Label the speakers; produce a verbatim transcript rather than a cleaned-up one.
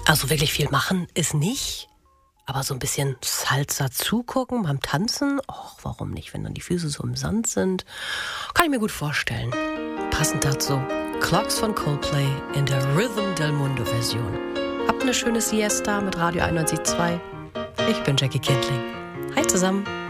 Speaker 1: Also wirklich viel machen ist nicht, aber so ein bisschen Salsa zugucken beim Tanzen, och, warum nicht, wenn dann die Füße so im Sand sind, kann ich mir gut vorstellen. Passend dazu Clocks von Coldplay in der Rhythm del Mundo Version. Habt eine schöne Siesta mit Radio einundneunzig Komma zwei. Ich bin Jackie Kindling. Hi zusammen.